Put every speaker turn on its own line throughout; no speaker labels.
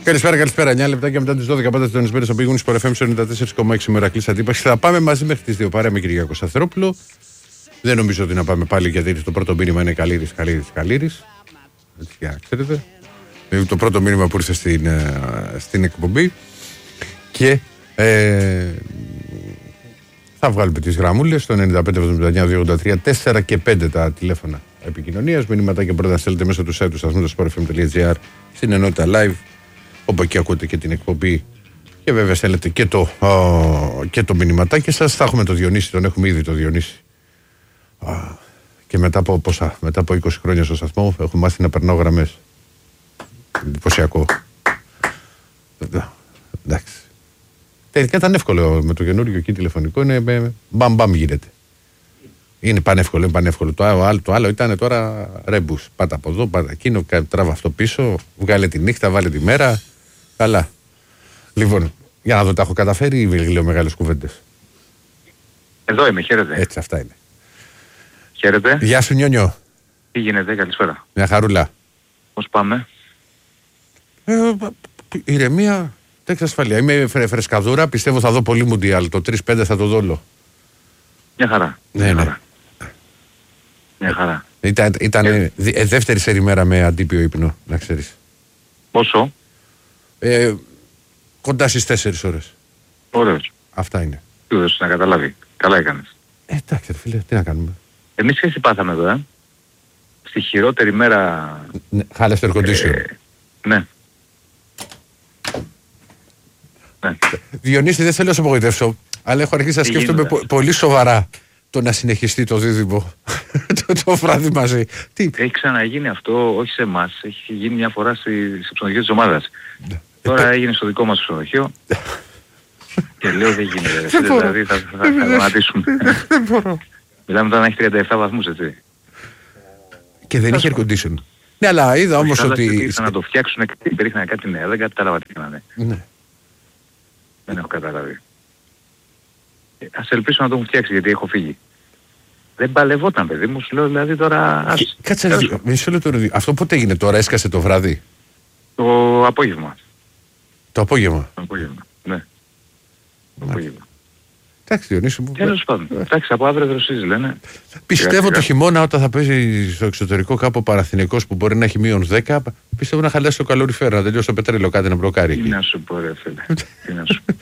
Καλησπέρα. 9 λεπτάκια μετά τις 12 πάντα στον Ισπέρες από Sport FM 94,6 Μερακλής Αντίπαξης. Θα πάμε μαζί μέχρι τις 2 παρέα με Κυριάκο Σταθερόπουλο. Δεν νομίζω ότι να πάμε πάλι γιατί το πρώτο μήνυμα είναι Καλύρης. Έτσι για να ξέρετε. Το πρώτο μήνυμα που ήρθε στην εκπομπή. Και θα βγάλουμε τις γραμμούλες στο 95-79-283 4 και 5 τα τηλέφωνα επικοινωνίας. Μηνύματα πρώτα στέλνετε μέσω του site του σταθμού του sportfm.gr στην ενότητα live. Όπου εκεί ακούτε και την εκπομπή. Και βέβαια στέλνετε και το μηνυματάκι σας. Θα έχουμε το Διονύση, τον έχουμε ήδη το Διονύση. Και μετά από 20 χρόνια στο σταθμό έχουμε μάθει να περνάω γραμμές. Εντυπωσιακό. Εντάξει. Τελικά ήταν εύκολο με το καινούργιο εκεί τηλεφωνικό. Είναι μπαμ γίνεται. Είναι πανεύκολο. Το άλλο ήταν τώρα ρέμπους. Πάτα από εδώ, πάτα εκείνο, τράβα αυτό πίσω, βγάλε τη νύχτα, βάλε τη μέρα. Καλά. Λοιπόν, για να δω, τα έχω καταφέρει ή λέω μεγάλες κουβέντες?
Εδώ είμαι, χαίρετε.
Έτσι, αυτά είναι.
Χαίρετε.
Γεια σου, Νιόνιο.
Τι γίνεται, καλησπέρα.
Μια χαρούλα.
Πώς πάμε?
Ηρεμία, τέτοια ασφαλεία. Είμαι φρεσκαδούρα, πιστεύω θα δω πολύ Μουντιάλ. Το 3-5 θα το δω όλο.
Μια χαρά.
Ναι.
Μια χαρά.
Ήταν δεύτερη σερή μέρα με αντίπιο ύπνο, να ξέρεις.
Πόσο?
Κοντά στις 4 ώρες.
Ωραίος.
Αυτά είναι.
Τι έδωσες να καταλάβει. Καλά έκανες.
Εντάξει, φίλε, τι να κάνουμε.
Εμείς τι πάθαμε εδώ, στη χειρότερη μέρα.
Χάλες το air condition.
Ναι.
Διονύση, δεν θέλω να σε απογοητεύσω, αλλά έχω αρχίσει να σκέφτομαι πολύ σοβαρά το να συνεχιστεί το δίδυμο το βράδυ μαζί.
Έχει ξαναγίνει αυτό, όχι σε εμάς, έχει γίνει μια φορά στο ξενοδοχείο της ομάδας. Τώρα έγινε στο δικό μας ξενοδοχείο και λέω δεν γίνεται, δηλαδή θα γονατίσουμε.
Δεν μπορώ.
Μιλάμε τώρα να έχει 37 βαθμούς, έτσι.
Και δεν είχε air condition. Ναι, αλλά είδα όμως ότι...
Ήρθαν να το φτιάξουν και υπήρχαν κάτι νέα, δεν κατάλαβα τι κάνανε.
Ναι.
Δεν έχω καταλάβει. Ας ελπίσω να το έχουν φτιάξει γιατί έχω φύγει. Δεν παλευόταν, παιδί μου, σου λέω δηλαδή τώρα...
Κάτσε μισό λεπτό. Αυτό πότε έγινε τώρα, έσκασε το βράδυ?
Το απόγευμα.
Το απόγευμα.
Ναι. Το απόγευμα.
Εντάξει, Διονύση μου.
Τέλος πάντων. Εντάξει, από αύριο δροσίζει λένε.
Πιστεύω το χειμώνα όταν θα παίζει στο εξωτερικό κάπου Παναθηναϊκός που μπορεί να έχει -10, πιστεύω να χαλάσει το καλοριφέρο, να τελειώσει το πετρέλαιο κάτι να μπλοκάρει.
Τι να σου πω ρε φίλε. Τι να σου πω.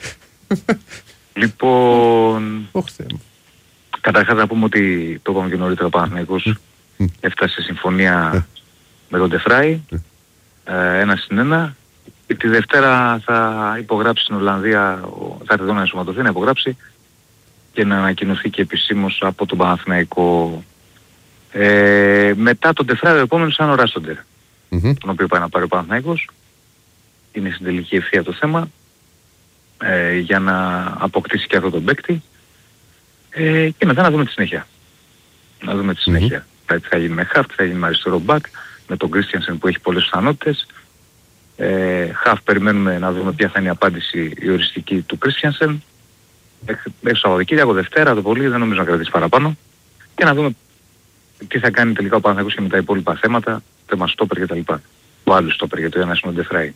Λοιπόν... Καταρχάς να πούμε ότι το είπαμε και νωρίτερα ο Παναθηναϊκός έφτασε σε συμφωνία με τον Τεφράι 1-1. Τη Δευτέρα θα υπογράψει στην Ολλανδία, θα έρθει εδώ να ενσωματωθεί, να υπογράψει και να ανακοινωθεί και επισήμως από τον Παναθηναϊκό. Μετά τον Τεφράι ο επόμενος ήταν ο Ράστοντερ, τον οποίο πάει να πάρει ο Παναθηναϊκός. Είναι στην τελική ευθεία το θέμα για να αποκτήσει και αυτό τον παίκτη. Και μετά να δούμε τη συνέχεια. Να δούμε τη συνέχεια. Τι θα γίνει με Χαφ, τι θα γίνει με αριστερό μπακ, με τον Κρίστιανσεν που έχει πολλές πιθανότητες. Χαφ περιμένουμε να δούμε ποια θα είναι η απάντηση η οριστική του Κρίστιανσεν. Μέχρι Σαββατοκύριακο, Δευτέρα το πολύ, δεν νομίζω να κρατήσει παραπάνω. Και να δούμε τι θα κάνει τελικά ο Παναθηναϊκός και με τα υπόλοιπα θέματα, θέμα στόπερ και τα λοιπά. Ο άλλος στόπερ γιατί ο ένας είναι ο Ντεφράι.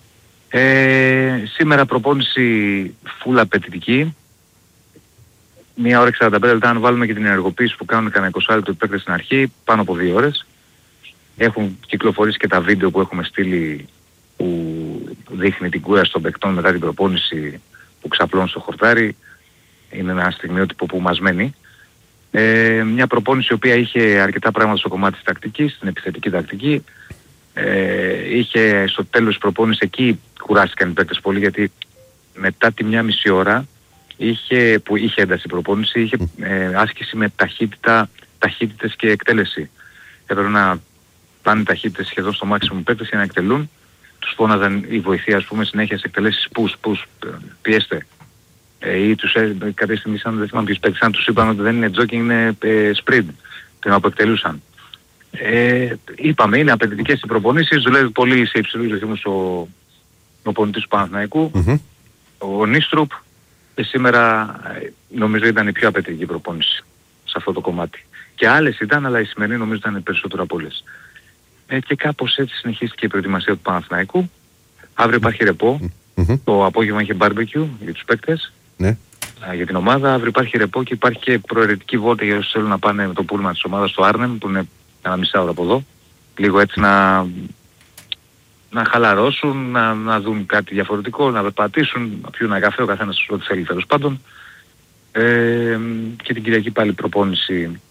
Σήμερα προπόνηση φουλ απαιτητική. 1 ώρα 45 λεπτά, αν βάλουμε και την ενεργοποίηση που κάνουν κανένα 20 λεπτό παίκτες στην αρχή, πάνω από 2 ώρες. Έχουν κυκλοφορήσει και τα βίντεο που έχουμε στείλει που δείχνει την κούραση των παικτών μετά την προπόνηση που ξαπλώνουν στο χορτάρι. Είναι ένα στιγμιότυπο που μας μένει. Μια προπόνηση η οποία είχε αρκετά πράγματα στο κομμάτι της τακτικής, στην επιθετική τακτική. Είχε στο τέλος της προπόνησης εκεί κουράστηκαν οι παίκτες πολύ γιατί μετά τη 1,5 ώρα που είχε ένταση η προπόνηση, είχε άσκηση με ταχύτητες και εκτέλεση. Έπρεπε να πάνε ταχύτητες σχεδόν στο maximum παίκτες για να εκτελούν. Τους φώναζαν οι βοηθοί ας πούμε συνέχεια σε εκτελέσεις push, πιέστε. Ή τους κάποια στιγμή σαν δεν θυμάμαι ποιους παίκτες, αν τους είπαν ότι δεν είναι jogging, είναι sprint, την αποεκτελούσαν. Είπαμε, είναι απαιτητικές οι προπονήσεις, δουλεύει πολύ σε υψηλούς ρυθμούς ο πονητής του Παναθηναϊκού, ο Νίστρουπ, και σήμερα νομίζω ήταν η πιο απαιτητική προπόνηση σε αυτό το κομμάτι. Και άλλες ήταν, αλλά η σημερινή νομίζω ήταν περισσότερο από όλες. Και κάπως έτσι συνεχίστηκε η προετοιμασία του Παναθηναϊκού. Αύριο υπάρχει ρεπό. Το απόγευμα είχε barbecue για τους παίκτες.
Ναι.
Για την ομάδα. Αύριο υπάρχει ρεπό και υπάρχει και προαιρετική βόλτα για όσους θέλουν να πάνε με το πούλμα της ομάδας στο Άρνεμ, που είναι ένα μισά ώρα από εδώ. Λίγο έτσι να χαλαρώσουν, να δουν κάτι διαφορετικό, να περπατήσουν, να πιούν ένα καφέ, ο καθένας ό,τι θέλει τέλος πάντων. Και την Κυριακή πάλι προπόνηση.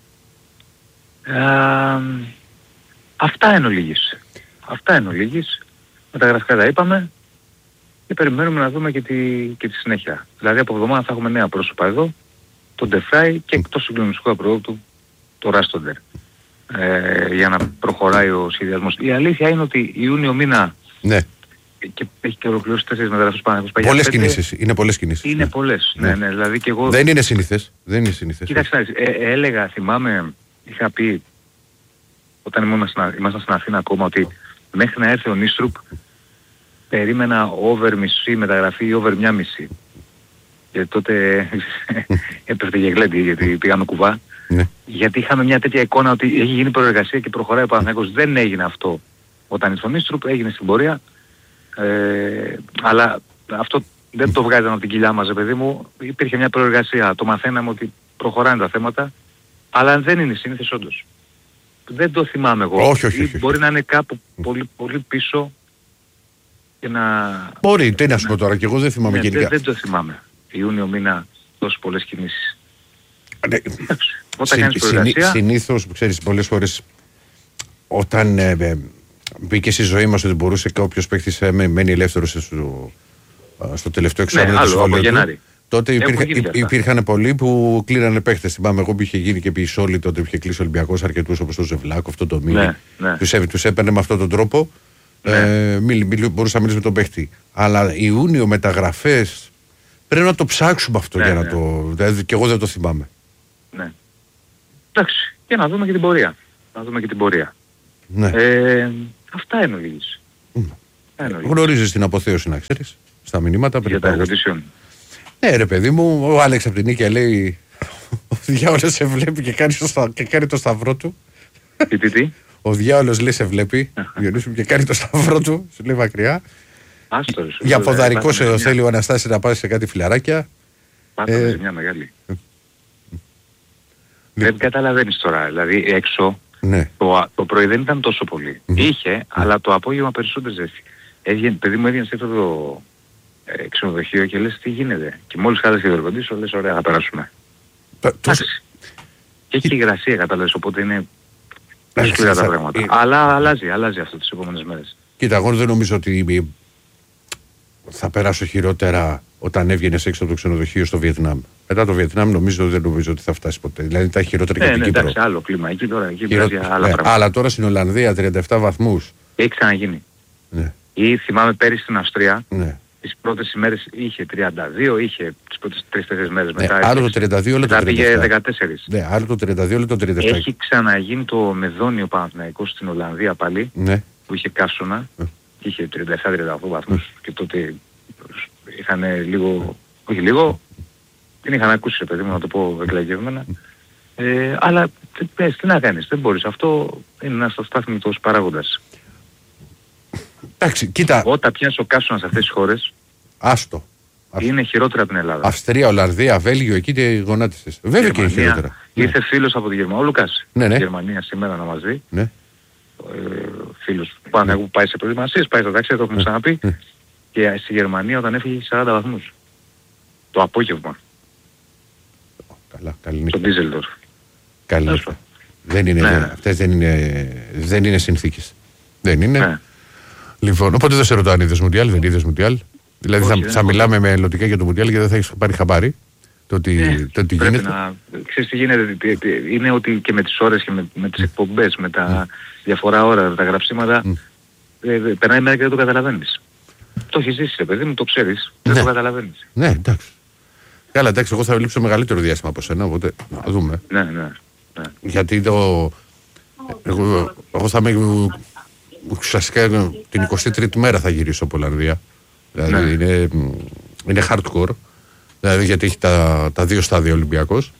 Αυτά είναι ο λίγης. Μεταγραφικά τα είπαμε και περιμένουμε να δούμε και τη συνέχεια. Δηλαδή από εβδομάδα θα έχουμε νέα πρόσωπα εδώ, τον Ντεφράι και εκτός συγκλονιστικού απροδόκτου το Ράστοντερ. Για να προχωράει ο σχεδιασμός. Η αλήθεια είναι ότι Ιούνιο μήνα και έχει και ολοκληρώσει 4 μεταγραφές πάνω.
Πολλές κινήσεις. Είναι πολλές κινήσεις.
Είναι πολλές. Ναι, δηλαδή και εγώ...
Δεν είναι συνήθες.
Κοίταξε, έλεγα, θυμάμαι, είχα πει όταν ήμασταν στην Αθήνα ακόμα ότι μέχρι να έρθει ο Νίστρουπ περίμενα over μισή μεταγραφή ή over μια μισή. Και τότε έπεφτε και γλέντι γιατί πήγαμε κουβά.
Ναι.
Γιατί είχαμε μια τέτοια εικόνα ότι έχει γίνει προεργασία και προχωράει ο Παναθηναϊκός. Δεν έγινε αυτό όταν ήρθε ο Νίστρουπ, έγινε στην πορεία. Αλλά αυτό δεν το βγάζαμε από την κοιλιά μας, παιδί μου. Υπήρχε μια προεργασία. Το μαθαίναμε ότι προχωράνε τα θέματα. Αλλά δεν είναι σύνηθες όντως. Δεν το θυμάμαι εγώ.
Όχι.
Μπορεί να είναι κάπου πολύ, πολύ πίσω και να...
Μπορεί, τι να σου πω τώρα, και εγώ δεν θυμάμαι γενικά.
Δεν το θυμάμαι. Ιούνιο μήνα τόσο πολλές κινήσεις.
Όταν κάνεις προεργασία... Συνήθως, ξέρεις, πολλές φορές όταν μπήκε στη ζωή μας ότι μπορούσε κάποιος παίκτης μένει ελεύθερος στο τελευταίο εξάμηνο του συμβολίου. Τότε υπήρχαν πολλοί που κλείνανε παίχτες. Θυμάμαι εγώ που είχε γίνει και η Σόλη τότε που είχε κλείσει ο Ολυμπιακός αρκετούς όπως το Ζευλάκο, αυτό το Μίλι. Τους έπαιρνε με αυτόν τον τρόπο. Μπορούσα να μιλήσω με τον παίχτη. Αλλά Ιούνιο μεταγραφές πρέπει να το ψάξουμε αυτό για να το. Δηλαδή και εγώ δεν το θυμάμαι.
Ναι. Εντάξει. Και να δούμε και την πορεία.
Ναι.
Αυτά είναι ο Λίγης.
Γνωρίζεις την αποθέωση να ξέρεις. Στα μηνύματα
για τα ερωτήσεων.
Ναι ρε παιδί μου, ο Άλεξ από την Νίκαια λέει ο διάολος σε βλέπει και κάνει το σταυρό του.
Τι.
Ο διάολος λέει σε βλέπει, Διονύσου, και κάνει το σταυρό του, σου λέει μακριά. Για ποδαρικό σε θέλει ο Αναστάσης να πάει σε κάτι φιλαράκια.
Πάτε σε μια μεγάλη. Δεν καταλαβαίνεις τώρα, δηλαδή έξω το πρωί δεν ήταν τόσο πολύ. Είχε, αλλά το απόγευμα περισσότερη ζέστη. Παιδί μου έβγαινε σε αυτό το ξενοδοχείο και λες τι γίνεται. Και μόλις χάλασε η δορκοντήσιο λες ωραία θα περάσουμε. Και έχει υγρασία καταλαβαίνεις, οπότε είναι σκληρά τα πράγματα. Αλλά αλλάζει αυτό τις επόμενες μέρες.
Κοίτα, εγώ δεν νομίζω ότι θα περάσω χειρότερα όταν έβγαινες έξω από το ξενοδοχείο στο Βιετνάμ. Μετά το Βιετνάμ δεν νομίζω ότι θα φτάσει ποτέ. Δηλαδή θα έχει χειρότερα και από την Κύπρο.
Εντάξει, άλλο κλίμα. Εκεί τώρα βγάζει άλλα πράγματα.
Αλλά τώρα στην Ολλανδία 37 βαθμούς.
Έχει ξαναγίνει.
Ναι.
Ή θυμάμαι πέρυσι στην Αυστρία. Ναι. Τις πρώτες ημέρες είχε 32, είχε τις πρώτες 3-4 μέρες μετά.
Άλλο το 32, όλο το 37.
Πήγε 14.
Ναι, άλλο το 32, όλο το 37.
Έχει ξαναγίνει το Μεδόνιο Παναθηναϊκός στην Ολλανδία πάλι, που είχε καύσωνα, είχε 37-38 βαθμούς και τότε είχαν λίγο, όχι λίγο, την είχαν ακούσει παιδί μου να το πω εκλαγευμένα. Αλλά πες, τι να κάνεις, δεν μπορείς. Αυτό είναι ένας αστάθμητος παράγοντας.
Εντάξει, κοίτα.
Όταν πιάνεις ο καύσωνας σε αυτές τις χώρες,
άστο.
Είναι χειρότερα από την Ελλάδα.
Αυστρία, Ολλανδία, Βέλγιο, εκεί και γονάτισες. Βέβαια και είναι χειρότερα.
Ήρθε φίλος από τη Γερμανία, ο Λουκάς.
Ναι.
Γερμανία σήμερα να μας δει.
Ναι.
Φίλος που πάει σε προετοιμασίες, πάει στο ταξίδι, το έχουμε ξαναπεί. Και στη Γερμανία όταν έφυγε 40 βαθμούς. Το απόγευμα.
Καλά, καλή νύχτα.
Στο Ντίζελντορφ.
Καλή νύχτα. Αυτές δεν είναι συνθήκες. Δεν είναι. Λοιπόν, οπότε δεν σε ρωτάω αν είδες Μουντιάλ, δεν είδες Μουντιάλ. Δηλαδή θα μιλάμε με ελλωτικά για το Μουντιάλ και δεν θα έχεις πάρει χαμπάρι το ότι γίνεται.
Ξέρεις τι γίνεται, είναι ότι και με τις ώρες και με τις εκπομπές, με τα διαφορά ώρα, τα γραψίματα, περνάει μέρα και δεν το καταλαβαίνεις. Το έχεις ζήσει, παιδί μου, το ξέρεις, δεν το καταλαβαίνεις.
Ναι, εντάξει. Καλά, εντάξει, εγώ θα λείψω μεγαλύτερο διάστημα από σένα, οπότε να δούμε.
Ναι.
Γιατί εγώ θα είμαι ουσιαστικά την 23η μέρα θα γυρίσω από Ολλανδία. Δηλαδή είναι hardcore. Δηλαδή γιατί έχει τα δύο στάδια Ολυμπιακός.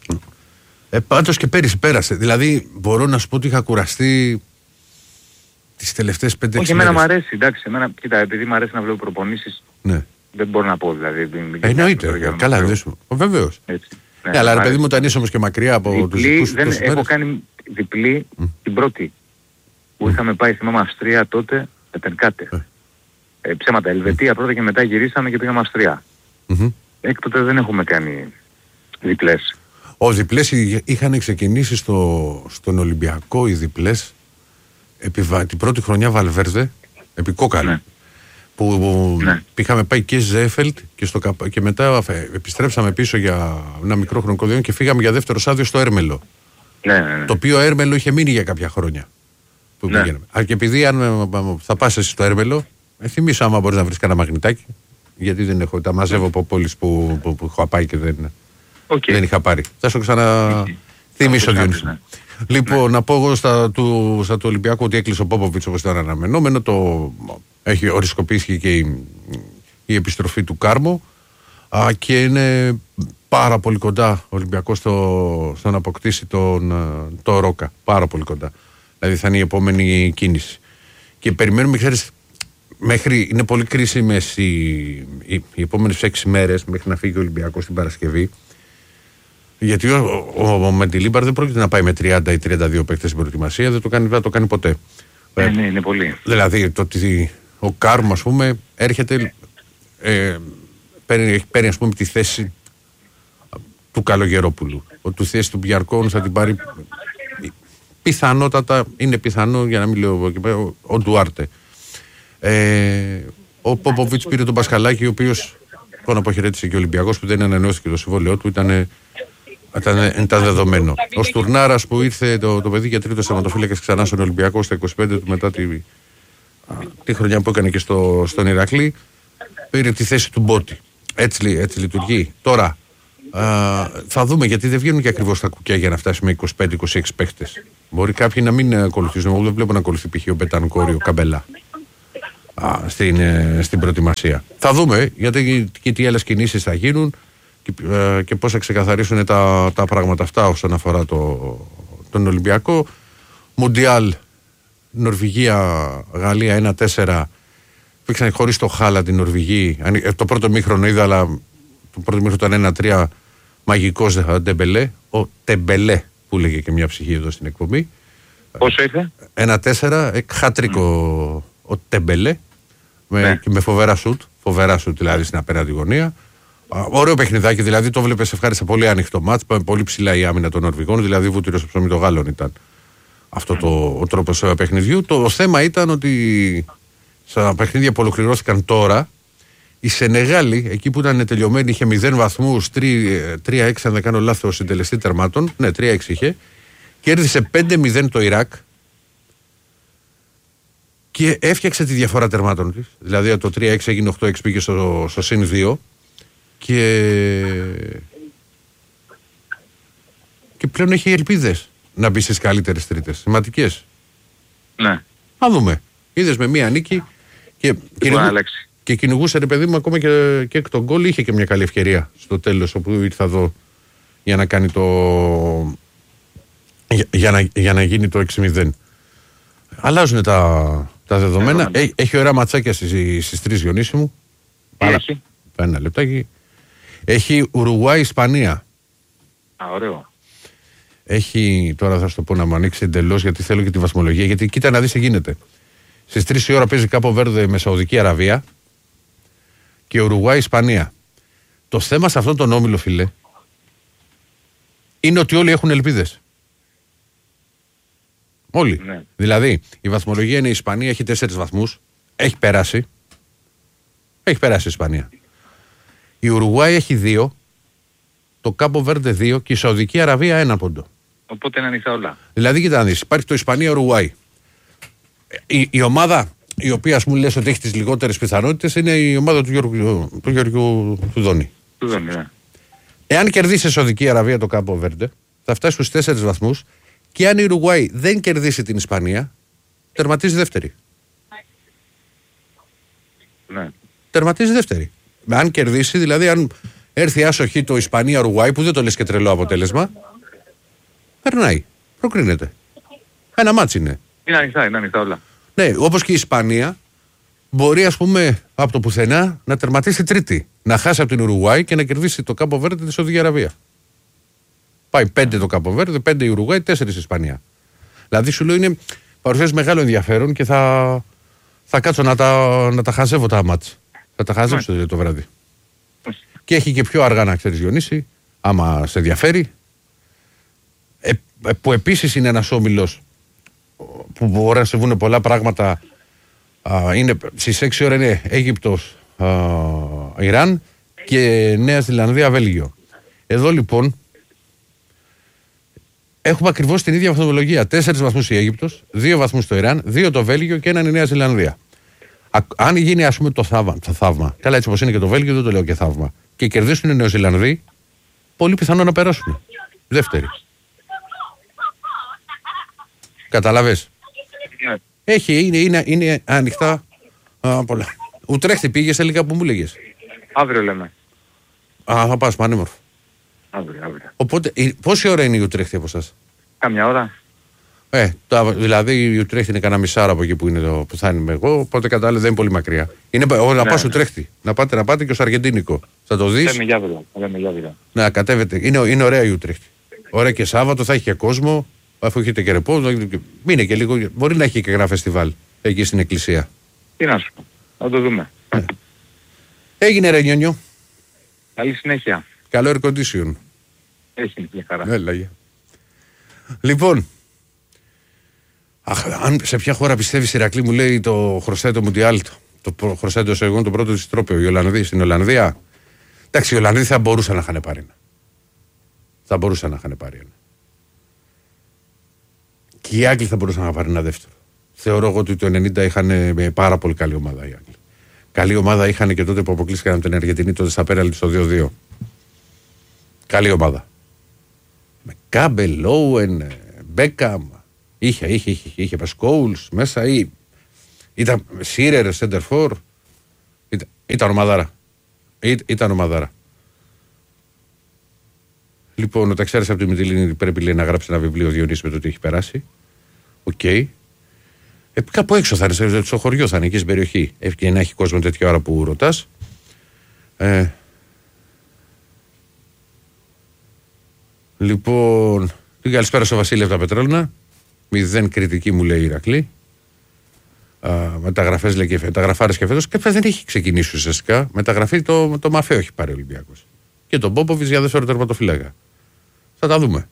Πάντως και πέρυσι πέρασε. Δηλαδή μπορώ να σου πω ότι είχα κουραστεί τις τελευταίες 5-6 μέρες.
Όχι, εμένα μου αρέσει, εντάξει. Κοίτα, επειδή μου αρέσει να βλέπω προπονήσεις,
ναι.
δεν μπορώ να πω δηλαδή.
Εννοείται. Καλά, βεβαίως. Ναι, αλλά ρε παιδί μου, όταν είσαι όμως και μακριά από τους δικούς σου μέρες.
Έχω κάνει διπλή την πρώτη που είχαμε πάει, θυμάμαι, Αυστρία τότε με Τενκάτε. Ψέματα, Ελβετία πρώτα και μετά γυρίσαμε και πήγαμε Αυστρία. Έκτοτε δεν έχουμε κάνει διπλές.
Διπλές είχαν ξεκινήσει στον Ολυμπιακό οι διπλές την πρώτη χρονιά Βαλβέρδε επί Κόκαλη.
Ναι.
Που είχαμε πάει και Ζέφελτ και μετά επιστρέψαμε πίσω για ένα μικρό χρονικό διάστημα και φύγαμε για δεύτερο σάδιο στο Έρμελο.
Ναι.
Το οποίο Έρμελο είχε μείνει για κάποια χρόνια. Που και επειδή αν θα πας εσύ στο Έρμελο, θυμίσω άμα μπορείς να βρεις κανένα μαγνητάκι, γιατί δεν έχω, τα μαζεύω από πόλεις που έχω πάει και δεν είχα πάρει. Θα σου ξαναθυμίσω, Διονύση. Λοιπόν, να πω εγώ στα του Ολυμπιακού ότι έκλεισε ο Πόποβιτς όπως ήταν αναμενόμενο. Έχει ορισκοποιήσει και η επιστροφή του Κάρμο και είναι πάρα πολύ κοντά ο Ολυμπιακός στο να αποκτήσει το Ρόκα. Πάρα πολύ κοντά. Δηλαδή θα είναι η επόμενη κίνηση. Και περιμένουμε, ξέρεις, είναι πολύ κρίσιμες οι επόμενες 6 μέρες μέχρι να φύγει ο Ολυμπιακός την Παρασκευή. Γιατί ο Μεντιλίμπαρ δεν πρόκειται να πάει με 30 ή 32 παίκτες στην προετοιμασία, δεν το κάνει ποτέ.
Ναι, είναι πολύ.
Δηλαδή το ότι ο Κάρμο, ας πούμε, έρχεται, παίρνει ας πούμε τη θέση του Καλογερόπουλου. Τη θέση του Μπιαρκόν θα την πάρει πιθανότατα, είναι πιθανό, για να μην λέω ο Ντουάρτε. Ο Πόποβιτς πήρε τον Πασχαλάκη, ο οποίος τον αποχαιρέτησε και ο Ολυμπιακός που δεν ανανεώθηκε το συμβόλαιό του, ήταν δεδομένο. Ο Στουρνάρας που ήρθε το παιδί για τρίτο τερματοφύλακας ξανά στον Ολυμπιακό στα 25 του μετά τη χρονιά που έκανε και στον Ηρακλή, πήρε τη θέση του Μπότη. Έτσι λειτουργεί. Τώρα θα δούμε, γιατί δεν βγαίνουν και ακριβώς τα κουκιά για να φτάσει με 25-26 παίχτες. Μπορεί κάποιοι να μην ακολουθήσουν. Εγώ δεν βλέπω να ακολουθεί π.χ. ο Μπετανκόρη, ο Καμπελά στην προετοιμασία. Θα δούμε, γιατί και τι άλλες κινήσεις θα γίνουν και πώς θα ξεκαθαρίσουν τα πράγματα αυτά όσον αφορά τον Ολυμπιακό. Μουντιάλ, Νορβηγία, Γαλλία 1-4. Πήγαν χωρίς το Χάλα την Νορβηγή. Το πρώτο μήχρονο είδα, αλλά το πρώτο μήχρονο ήταν 1-3. Μαγικός Ντεμπελέ. Ο Τεμπελέ που λέγε και μια ψυχή εδώ στην εκπομπή.
Πόσο ήρθε?
1-4. Χάτρικο ο Τεμπελέ. Και με φοβερά σουτ. Φοβερά σουτ δηλαδή στην απέναντι γωνία. Ωραίο παιχνιδάκι, δηλαδή το βλέπεις ευχάριστα, πολύ ανοιχτό μάτς. Πολύ ψηλά η άμυνα των Νορβηγών. Δηλαδή βούτυρο στο ψωμί των Γάλλων ήταν αυτό ο τρόπος παιχνιδιού. Το θέμα ήταν ότι στα παιχνίδια που ολοκληρώθηκαν τώρα, η Σενεγάλη, εκεί που ήταν τελειωμένη, είχε 0 βαθμούς, 3-6 αν δεν κάνω λάθος συντελεστή τερμάτων. Ναι, 3-6 είχε. Κέρδισε 5-0 το Ιράκ και έφτιαξε τη διαφορά τερμάτων της. Δηλαδή το 3-6 έγινε 8-6, πήγε στο συν 2 και πλέον έχει ελπίδες να μπει στις καλύτερες τρίτες. Σημαντικές.
Ναι.
Θα δούμε. Είδες με μία νίκη και κυνηγούσε, ρε παιδί μου, ακόμα και εκ τον γκολ. Είχε και μια καλή ευκαιρία στο τέλος, όπου ήρθα εδώ για να κάνει για να γίνει το 6-0. Αλλάζουν τα δεδομένα. Έχει ωραία ματσάκια στις 3, Διονύση μου.
Έχει.
Ένα λεπτάκι. Έχει Ουρουγουάη-Ισπανία.
Ωραίο.
Έχει, τώρα θα σου το πω να μου ανοίξει εντελώς, γιατί θέλω και τη βαθμολογία. Γιατί κοίτα να δεις τι γίνεται. Στις 3 η ώρα παίζει Κάπο Βέρδε με Σαουδική Αραβία και Ουρουγουάη-Ισπανία. Το θέμα σε αυτόν τον όμιλο, φίλε, είναι ότι όλοι έχουν ελπίδες. Όλοι. Ναι. Δηλαδή, η βαθμολογία είναι η Ισπανία, έχει 4 βαθμούς. Έχει περάσει. Έχει περάσει η Ισπανία. Η Ουρουγουάη έχει 2. Το Κάπο Βέρντε 2 και η Σαουδική Αραβία 1 πόντο.
Οπότε είναι ανοιχτά όλα.
Δηλαδή, κοίτα να δεις, υπάρχει το Ισπανία-Ουρουγουάη. Η ομάδα η οποία, ας πούμε, λες ότι έχει τις λιγότερες πιθανότητες είναι η ομάδα του Γιώργου Θουδόνη.
Ναι.
Εάν κερδίσει η Σαουδική Αραβία το Κάπο Βέρντε, θα φτάσει στους 4 βαθμούς και αν η Ουρουγουάη δεν κερδίσει την Ισπανία, τερματίζει δεύτερη.
Ναι.
Τερματίζει δεύτερη. Αν κερδίσει, δηλαδή, αν έρθει άσοχη το Ισπανία-Ουρουγουάη, που δεν το λες και τρελό αποτέλεσμα, περνάει. Προκρίνεται. Ένα μάτσι είναι.
Είναι ανοιχτά όλα.
Ναι, όπως και η Ισπανία μπορεί, ας πούμε, από το πουθενά να τερματίσει τρίτη. Να χάσει από την Ουρουγουάη και να κερδίσει το Κάπο Βέρντε τη Σαουδική Αραβία. Πάει 5 το Κάπο Βέρντε, 5 η Ουρουγουάη, 4 η Ισπανία. Δηλαδή σου λέω είναι παρουσιάζει μεγάλο ενδιαφέρον και θα κάτσω να τα χαζεύω τα μάτς. Θα τα χαζέψω το βράδυ. Και έχει και πιο αργά, να ξέρεις, Διονύση, άμα σε ενδιαφέρει. Που επίσης είναι ένας όμιλος που μπορεί να συμβούν πολλά πράγματα. Είναι, στις 6 ώρα είναι Αίγυπτος, Ιράν και Νέα Ζηλανδία, Βέλγιο. Εδώ λοιπόν έχουμε ακριβώς την ίδια βαθμολογία. 4 βαθμούς η Αίγυπτος, 2 βαθμούς το Ιράν, 2 το Βέλγιο και 1 η Νέα Ζηλανδία. Αν γίνει, ας πούμε, το θαύμα, καλά, έτσι όπως είναι και το Βέλγιο, δεν το λέω και θαύμα, και κερδίσουν οι Νεοζηλανδοί, πολύ πιθανό να περάσουν. Δεύτερη. Καταλαβες. Είναι ανοιχτά πολλά. Ουτρέχτη πήγες τελικά που μου λέγες?
Αύριο λέμε.
Θα πας πανέμορφο.
Αύριο.
Οπότε, πόση ώρα είναι η Ουτρέχτη από εσάς?
Κάμια ώρα.
Δηλαδή η Ουτρέχτη είναι κανένα μισάρα από εκεί που θα είμαι εγώ, οπότε κατάλαβα δεν είναι πολύ μακριά. Να πας Ουτρέχτη, να πάτε και ως Αργεντίνικο. Θα το δεις.
Λέμε για αύριο.
Να κατέβετε. Είναι ωραία η Ουτρέχτη. Ωραία και Σάββατο, θα έχει και κόσμο. Αφού έχετε και ρεπό, μείνε και λίγο. Μπορεί να έχει και ένα φεστιβάλ εκεί στην εκκλησία.
Τι να σου πω. Θα το δούμε.
Έγινε ρε Νιόνιο.
Καλή συνέχεια.
Καλό air condition.
Έχει μια χαρά.
Έλα. Λοιπόν, αν σε ποια χώρα πιστεύεις, Ηρακλή, μου λέει, το χρωστάει το Μουντιάλ, το χρωστάει το Σεγόν, το πρώτο της τρόπαιο, οι Ολλανδοί στην Ολλανδία? Εντάξει, οι Ολλανδοί θα μπορούσαν να είχαν πάρει ένα. Και οι Άγγλοι θα μπορούσαν να πάρουν ένα δεύτερο. Θεωρώ εγώ ότι το 90 είχαν πάρα πολύ καλή ομάδα οι Άγγλοι. Καλή ομάδα είχαν και τότε που αποκλείστηκαν από την Αργεντινή, τότε στα πέναλτι στο 2-2. Καλή ομάδα. Με Κάμπελ, Όουεν, Μπέκαμ. Είχε Πασκόουλς μέσα, ήταν Σίρερ, Σέντερφορ. Ήταν ομαδάρα. Λοιπόν, όταν ξέρεις από τη Μυτιλίνη πρέπει, λέει, να γράψει ένα βιβλίο, Διονύση, με το τι έχει περάσει. Οκ. Κάπου έξω θα είναι, στο χωριό θα είναι, εκεί στην περιοχή. Εύκαινε να έχει κόσμο τέτοια ώρα που ρωτάς. Λοιπόν, την καλησπέρα στο Βασίλη από τα Πετρόλαινα. 0 κριτική, μου λέει η Ηρακλή. Μεταγραφές, λέει, και μεταγραφάρες και φέτος. Και δεν έχει ξεκινήσει ουσιαστικά. Μεταγραφή το Μαφέο έχει πάρει ο Ολυμπιακός. Και τον Πόποβιτς για δεύτερο τερματοφύλακα. Θα τα δούμε.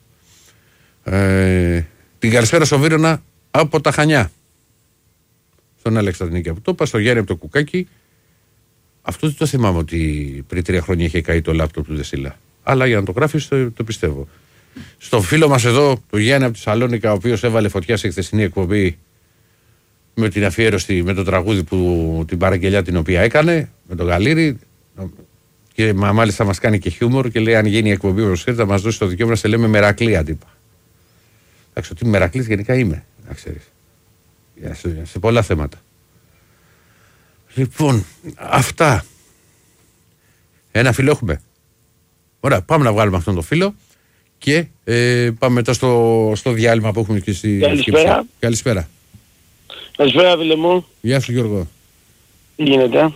Την καλησπέρα στο Βύρωνα από τα Χανιά. Στον Άλεξ Τατνίκη από το είπα, στο Γιάννη από το Κουκάκι. Αυτό δεν το θυμάμαι ότι πριν 3 χρόνια είχε καεί το λάπτοπ του Δεσίλα. Αλλά για να το γράφεις το πιστεύω. Στο φίλο μας εδώ, του Γιάννη από τη Σαλόνικα, ο οποίος έβαλε φωτιά σε χθεσινή εκπομπή με την αφιέρωση, με το τραγούδι την παραγγελιά την οποία έκανε, με τον Γαλήρη. Και μάλιστα μας κάνει και χιούμορ και λέει: αν γίνει η εκπομπή όπως θέλετε, θα μας δώσει το δικαίωμα να σε λέμε Μερακλή αντίπα. Εντάξει, ότι Μερακλής γενικά είμαι, να ξέρεις. Σε πολλά θέματα. Λοιπόν, αυτά. Ένα φίλο έχουμε. Ωραία, πάμε να βγάλουμε αυτόν τον φίλο και πάμε μετά στο διάλειμμα που έχουμε και στη
Καλησπέρα.
Καλησπέρα.
Καλησπέρα, φίλε μου.
Γεια σου, Γιώργο.
Τι γίνεται?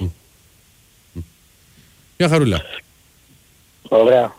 Μια χαρούλα.
Ωραία.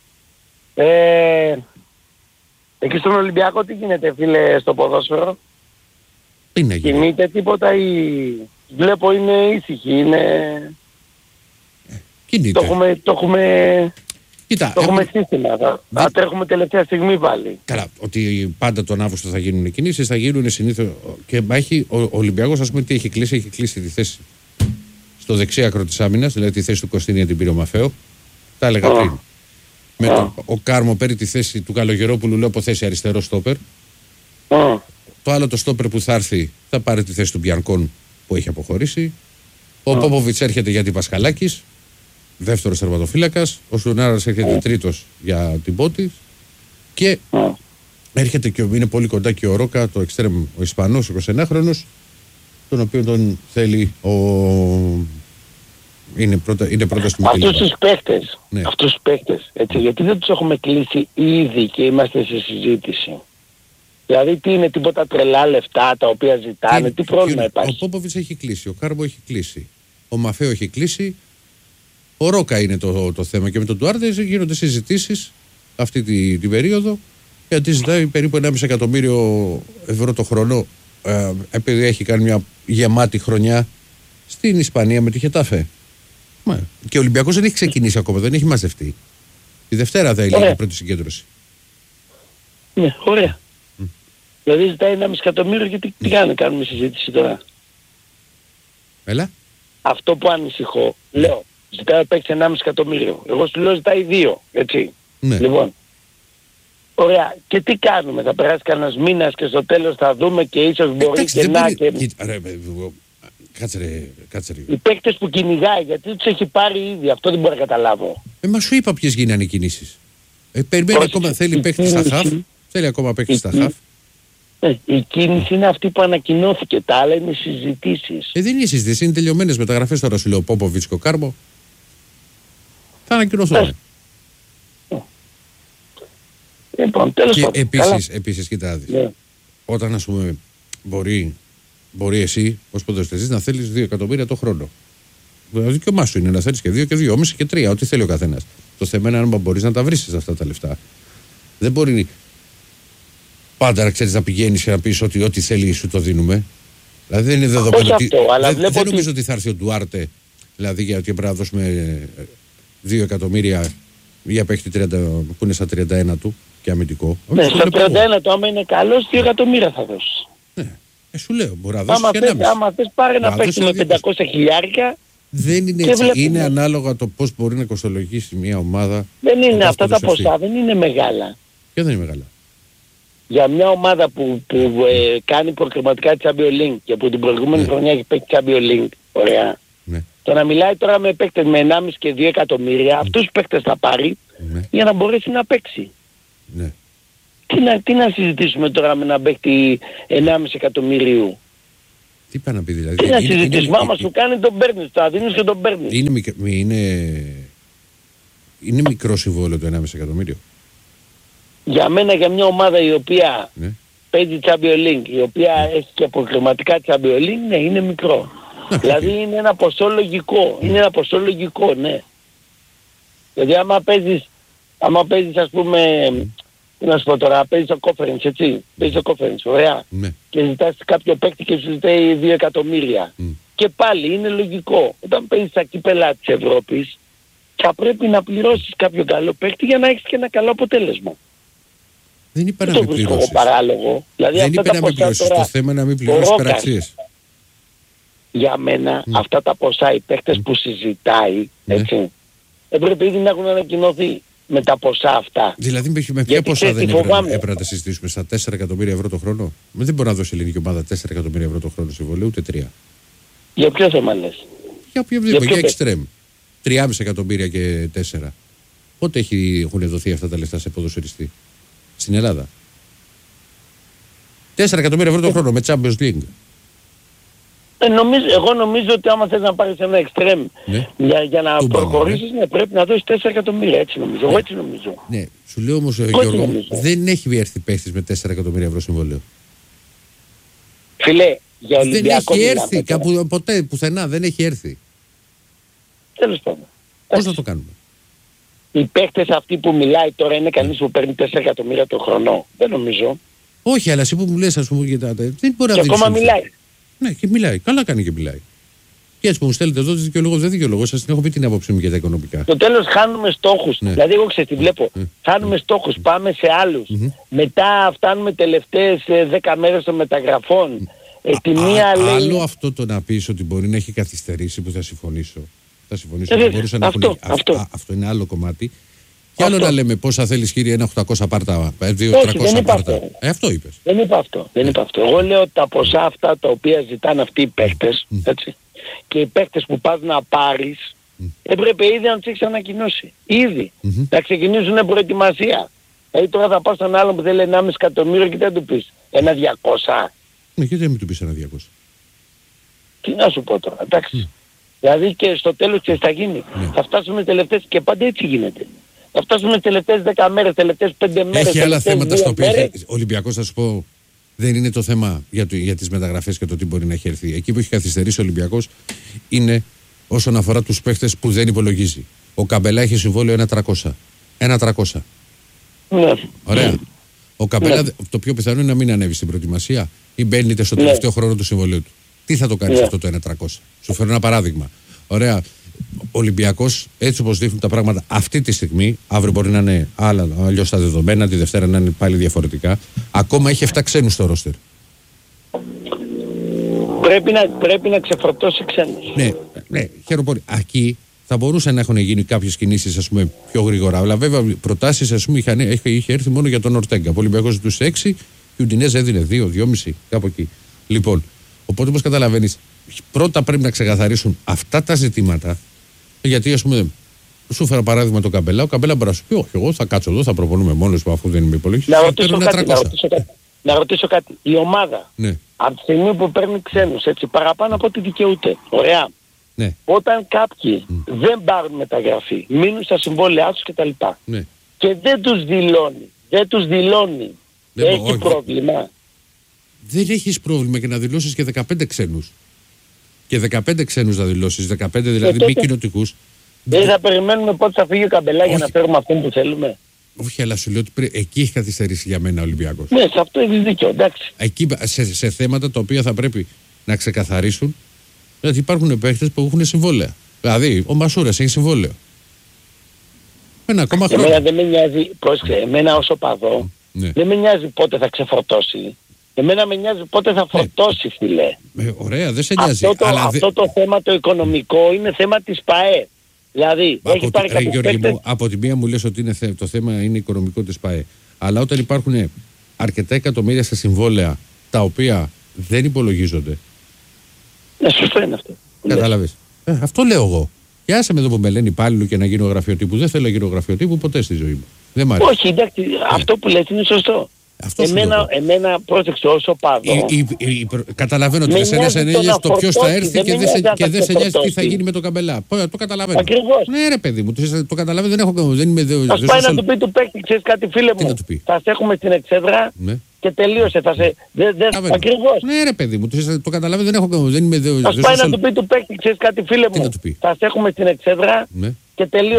Εκεί στον Ολυμπιακό τι γίνεται, φίλε, στο ποδόσφαιρο?
Τι είναι,
κινείται τίποτα ή... Βλέπω είναι ήσυχη, είναι...
Κινείται.
Το έχουμε
Κοίτα,
σύστημα. Θα τρέχουμε τελευταία στιγμή πάλι.
Καλά, ότι πάντα τον Αύγουστο θα γίνουν κινήσεις, θα γίνουν συνήθως. Και ο Ολυμπιακός, ας πούμε, τι έχει κλείσει τη θέση στο δεξί άκρο της άμυνας, δηλαδή τη θέση του Κωστίνια την πήρε ο Μαφέο. Τα έλεγα πριν. Ο Κάρμο παίρνει τη θέση του Καλογερόπουλου, λέω, από θέση αριστερό στόπερ. Το άλλο το στόπερ που θα έρθει θα πάρει τη θέση του Μπιανκόν που έχει αποχωρήσει. Ο Πόποβιτς έρχεται για την Πασχαλάκης, δεύτερος τερματοφύλακας. Ο Σουνάρας έρχεται τρίτος για την Πότης. Και έρχεται και είναι πολύ κοντά και ο Ρόκα, το εξτρέμ, ο Ισπανός, ο 29χρονος, τον οποίο τον θέλει είναι πρώτα στην
Αυτούς τους παίχτες, ναι. Έτσι, γιατί δεν τους έχουμε κλείσει ήδη και είμαστε σε συζήτηση? Δηλαδή τι είναι, τίποτα τρελά λεφτά τα οποία ζητάνε, τι πρόβλημα υπάρχει?
Ο Πόποβιτς έχει κλείσει, ο Κάρμπο έχει κλείσει, ο Μαφέο έχει κλείσει, ο Ρόκα είναι το θέμα και με τον Ντουάρτε γίνονται συζητήσεις αυτή την περίοδο, γιατί ζητάει περίπου 1,5 εκατομμύριο ευρώ το χρόνο, επειδή έχει κάνει μια γεμάτη χρονιά στην Ισπανία με τη Χετάφε. Και ο Ολυμπιακός δεν έχει ξεκινήσει ακόμα, δεν έχει μαζευτεί. Τη Δευτέρα θα είναι η πρώτη συγκέντρωση.
Ναι, ωραία. Δηλαδή ζητάει 1,5 εκατομμύριο και τι κάνουμε συζήτηση τώρα?
Έλα.
Αυτό που ανησυχώ, λέω, ζητάει παίξει 1,5 εκατομμύριο. Εγώ σου λέω ζητάει 2, έτσι.
Ναι.
Λοιπόν, ωραία. Και τι κάνουμε? Θα περάσει κανένας μήνας και στο τέλος θα δούμε και ίσως μπορεί και να... Κάτσε ρε. Οι παίκτες που κυνηγάει, γιατί τους έχει πάρει ήδη, αυτό δεν μπορώ να καταλάβω.
Μα σου είπα ποιες γίνανε οι κινήσεις. Περιμένει ακόμα, θέλει παίκτη στα χαφ. Θέλει ακόμα παίκτη στα χαφ.
Η κίνηση είναι αυτή που ανακοινώθηκε. Τα άλλα είναι συζητήσεις.
Δεν είναι συζητήσεις, είναι τελειωμένες μεταγραφές τώρα, σου λέω, Πόποβιτς και ο Κάρμπο. Θα ανακοινωθούν.
Λοιπόν, τέλος
πάντων. Και επίσης, κοιτάξτε. Όταν, ας πούμε, μπορεί εσύ ως ποδοσφαιριστής να θέλεις 2 εκατομμύρια το χρόνο. Το δικαίωμά σου είναι να θέλεις και 2 και 2,5 και 3, ό,τι θέλει ο καθένας. Το θέμα είναι αν μπορείς να τα βρεις αυτά τα λεφτά. Δεν μπορεί πάντα να ξέρεις να πηγαίνεις και να πεις ότι ό,τι θέλει σου το δίνουμε. Δηλαδή δεν είναι δεδομένο ότι. Δεν νομίζω ότι θα έρθει ο Ντουάρτε, δηλαδή γιατί πρέπει να δώσουμε 2 εκατομμύρια για παίχτη 30, που είναι στα 31 του και αμυντικό.
Ναι, στα 31 του, άμα είναι καλός, 2 εκατομμύρια θα δώσεις.
Ναι. Σου λέω, μπορεί να δώσεις και 1,5.
Άμα θες πάρε να παίξει με 500 χιλιάρικα.
Δεν είναι έτσι. Είναι ανάλογα το πώς μπορεί να κοστολογήσει μια ομάδα.
Δεν είναι αυτά τα ποσά, δεν είναι μεγάλα.
Ποια δεν είναι μεγάλα?
Για μια ομάδα που κάνει προκριματικά Champions League και που την προηγούμενη χρονιά έχει παίξει Champions League, ωραία. Ναι. Το να μιλάει τώρα με παίκτες με 1,5 και 2 εκατομμύρια, αυτούς τους παίκτες θα πάρει για να μπορέσει να παίξει.
Ναι.
Τι να συζητήσουμε τώρα με ένα παίκτη 1,5 εκατομμυρίου?
Τι πάει να πει δηλαδή?
Τι να συζητήσουμε? Άμα σου κάνει τον παίρνεις, το δίνεις και τον παίρνεις.
Είναι μικρό συμβόλαιο το 1,5 εκατομμύριο.
Για μένα, για μια ομάδα η οποία παίζει Champions League, η οποία έχει και προκριματικά Champions League, ναι, είναι μικρό. Δηλαδή είναι ένα ποσό λογικό. Είναι ένα ποσό λογικό, ναι. Δηλαδή άμα παίζεις ας πούμε, τι να σου πω τώρα, παίζεις το conference, έτσι. Παίζεις το conference, ωραία. Και ζητάς κάποιο παίκτη και σου ζητάει 2 εκατομμύρια. Και πάλι είναι λογικό. Όταν παίζεις τα κύπελα της Ευρώπης, θα πρέπει να πληρώσεις κάποιο καλό παίκτη για να έχεις και ένα καλό αποτέλεσμα.
Δεν είπα να μην πληρώσεις.
Παράλογο. Δηλαδή
δεν είπα να μην πληρώσεις. Το θέμα είναι να μην πληρώσεις υπεραξίες.
Για μένα αυτά τα ποσά, οι παίκτες που συζητάει, έτσι, έπρεπε ήδη να έχουν ανακοινωθεί με τα ποσά αυτά.
Δηλαδή με ποια ποσά δεν έπρεπε να τα συζητήσουμε? Στα 4 εκατομμύρια ευρώ το χρόνο? Δεν μπορεί να δώσει η ελληνική ομάδα 4 εκατομμύρια ευρώ το χρόνο συμβολίου, ούτε 3.
Για ποιο θέμα λες?
Για εξτρέμ. 3,5 εκατομμύρια και 4. Πότε έχουν δοθεί αυτά τα λεφτά σε ποδοσφαιριστή στην Ελλάδα? 4 εκατομμύρια ευρώ το χρόνο με Champions League.
Εγώ νομίζω ότι άμα θες να πάρεις ένα εξτρέμ για να προχωρήσεις, πρέπει να δώσεις 4 εκατομμύρια, έτσι νομίζω. Εγώ έτσι νομίζω.
Ναι, σου λέω όμως, Γιώργο, δεν έχει έρθει παίχτης με 4 εκατομμύρια ευρώ συμβόλαιο.
Φίλε, για Ολυμπιακό
δεν έχει έρθει κάπου, ποτέ, πουθενά, δεν έχει έρθει.
Τέλος πάντων.
Πώς θα το κάνουμε?
Οι παίχτες αυτοί που μιλάει τώρα είναι κανείς που παίρνει 4 εκατομμύρια το χρόνο? Δεν νομίζω.
Όχι, αλλά εσύ που μου λες, ας πούμε, δεν μπορεί να δει.
Και ακόμα μιλάει.
Ναι, και μιλάει. Καλά κάνει και μιλάει. Και έτσι που μου στέλνετε εδώ, δικαιολόγος, δεν δικαιολόγος. Σας την έχω πει την άποψή μου για τα οικονομικά.
Στο τέλος χάνουμε στόχους. Δηλαδή, εγώ ξέρω τι βλέπω. Χάνουμε στόχους, πάμε σε άλλους. Μετά φτάνουμε τελευταίες 10 μέρες των μεταγραφών.
Άλλο αυτό το να πεις ότι μπορεί να έχει καθυστερήσει, που θα συμφωνήσω. Θα συμφωνήσω. Αυτό είναι άλλο κομμάτι. Και άλλο να λέμε πόσα θέλεις, κύριε, ένα 800 πάρτα, 200-300 πάρτα. Αυτό είπες.
Δεν είπα αυτό. Εγώ λέω τα ποσά αυτά τα οποία ζητάνε αυτοί οι παίκτες, έτσι, και οι παίκτες που πας να πάρεις, έπρεπε ήδη να τους έχεις ανακοινώσει. Ήδη. Να ξεκινήσουν προετοιμασία. Δηλαδή τώρα θα πάω στον άλλον που θέλει 1,5 εκατομμύριο και δεν του πεις 1,200.
Ναι, και δεν μου του πεις 1,200.
Τι να σου πω τώρα, εντάξει. Δηλαδή και στο τέλος τι θα γίνει. Θα φτάσουμε τελευταίες, και πάντα έτσι γίνεται. Θα φτάσουμε τις τελευταίες 10 μέρες, τελευταίες 5 μέρες.
Έχει άλλα θέματα στο οποίο ο Ολυμπιακός, θα σου πω, Δεν είναι το θέμα για τις μεταγραφές και το τι μπορεί να έχει έρθει. Εκεί που έχει καθυστερήσει ο Ολυμπιακός είναι όσον αφορά τους παίχτες που δεν υπολογίζει. Ο Καμπελά έχει συμβόλαιο 1.300. 1.300.
Ναι.
Ωραία. Ο Καμπελά το πιο πιθανό είναι να μην ανέβει στην προετοιμασία ή μπαίνετε στο τελευταίο χρόνο του συμβολίου του. Τι θα το κάνει αυτό το 1.300? Σου φέρω ένα παράδειγμα. Ωραία. Ο Ολυμπιακός, έτσι όπως δείχνουν τα πράγματα αυτή τη στιγμή, αύριο μπορεί να είναι αλλιώς τα δεδομένα, τη Δευτέρα να είναι πάλι διαφορετικά. Ακόμα έχει 7 ξένους στο ρόστερ.
Πρέπει να ξεφορτώσει ξένους.
Ναι, χαίρομαι πολύ. Εκεί θα μπορούσαν να έχουν γίνει κάποιες κινήσεις, ας πούμε, πιο γρήγορα. Αλλά βέβαια προτάσεις, ας πούμε, είχε έρθει μόνο για τον Ορτέγκα. Ο Ολυμπιακός ζητούσε 6 και ο Ουντινέζ έδινε 2, 2,5, κάπου εκεί. Λοιπόν, οπότε όπως καταλαβαίνεις, πρώτα πρέπει να ξεκαθαρίσουν αυτά τα ζητήματα. Γιατί, ας πούμε, σου φέρα παράδειγμα τον Καμπελά. Ο Καμπελά μπορεί να σου πει: όχι, εγώ θα κάτσω εδώ, θα προπονούμε μόνος μου αφού δεν είμαι υπολογιστής.
Να ρωτήσω κάτι. Η ομάδα, από τη στιγμή που παίρνει ξένους, έτσι, παραπάνω από ό,τι δικαιούται. Ωραία.
Ναι.
Όταν κάποιοι δεν πάρουν μεταγραφή, μείνουν στα συμβόλαιά τους κτλ. Ναι. Και δεν τους δηλώνει, έχει πρόβλημα.
Δεν έχεις πρόβλημα και να δηλώσεις και 15 ξένους. Και 15 ξένους να δηλώσεις, 15 δηλαδή μη κοινοτικούς.
Δεν θα περιμένουμε πότε θα φύγει ο Καμπελά για να φέρουμε αυτόν που θέλουμε.
Όχι, αλλά σου λέω ότι εκεί έχει καθυστερήσει για μένα ο Ολυμπιακός.
Ναι, σε αυτό έχεις δίκιο, εντάξει.
Εκεί σε θέματα τα οποία θα πρέπει να ξεκαθαρίσουν, γιατί υπάρχουν παίχτες που έχουν συμβόλαια. Δηλαδή, ο Μασούρας έχει συμβόλαιο. Ένα ακόμα χρόνο.
Εμένα δεν με νοιάζει, εμένα ως οπαδό, δεν με νοιάζει πότε θα ξεφορτώσει. Εμένα με νοιάζει πότε θα φορτώσει, φίλε.
Ωραία, δεν σε νοιάζει.
Αυτό το θέμα το οικονομικό είναι θέμα της ΠΑΕ. Δηλαδή, έχει πάρει κάποιους παίκτες...
Από τη μία μου λες ότι το θέμα είναι οικονομικό της ΠΑΕ. Αλλά όταν υπάρχουν αρκετά εκατομμύρια σε συμβόλαια τα οποία δεν υπολογίζονται.
Ναι, σωστό είναι αυτό.
Κατάλαβες. Αυτό λέω εγώ. Και άσε με εδώ που με λένε υπάλληλο και να γίνω γραφειοτύπου. Δεν θέλω να γίνω γραφειοτύπου ποτέ στη ζωή μου. Δεν μ' αρέσει.
Όχι, εντάξει, αυτό που λες είναι σωστό. Εμένα πρόσεξε όσο πάδο.
Καταλαβαίνω ότι εσένα σε νοιάζει το ποιος θα έρθει και δεν σε νοιάζει τι θα γίνει με τον Καμπελά. Το καταλαβαίνω.
Ακριβώς.
Ναι, ρε παιδί μου, το καταλαβαίνω. Δεν είμαι.
Ας πάει να του πει του παίκτη, ξέρεις κάτι, φίλε μου. Θα σε έχουμε στην εξέδρα και τελείωσε. Ακριβώς.
Ναι, ρε παιδί μου, το καταλαβαίνω. Δεν είμαι.
Ας πάει να του πει του παίκτη, ξέρεις κάτι, φίλε μου. Θα σε έχουμε στην εξέδρα και τελείωσε.